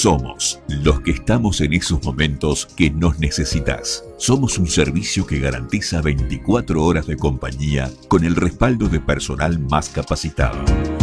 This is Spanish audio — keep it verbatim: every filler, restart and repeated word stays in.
Somos los que estamos en esos momentos que nos necesitas. Somos un servicio que garantiza veinticuatro horas de compañía con el respaldo de personal más capacitado.